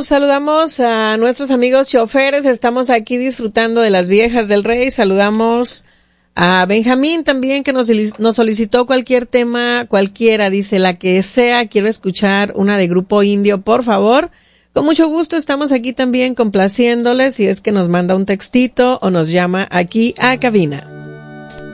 Saludamos a nuestros amigos choferes. Estamos aquí disfrutando de las viejas del Rey. Saludamos a Benjamín también, que nos solicitó cualquier tema, cualquiera, dice, la que sea. Quiero escuchar una de Grupo Indio, por favor. Con mucho gusto estamos aquí también complaciéndoles, si es que nos manda un textito o nos llama aquí a cabina.